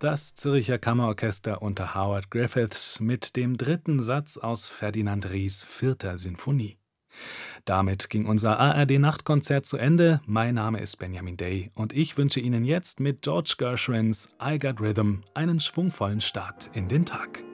Das Zürcher Kammerorchester unter Howard Griffiths mit dem dritten Satz aus Ferdinand Ries vierter Sinfonie. Damit ging unser ARD-Nachtkonzert zu Ende. Mein Name ist Benjamin Day und ich wünsche Ihnen jetzt mit George Gershwins I Got Rhythm einen schwungvollen Start in den Tag.